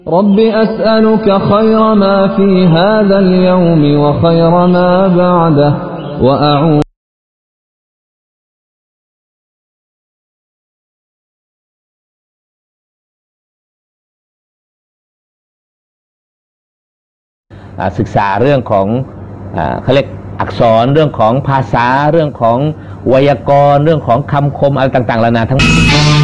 رب أسألك خير ما في هذا اليوم وخير ما بعده وأعوذ ศึกษาเรื่องของเขาเรียกอักษรเรื่องของภาษาเรื่องของไวยากรณ์เรื่องของคำคมอะไรต่างๆนานาทั้ง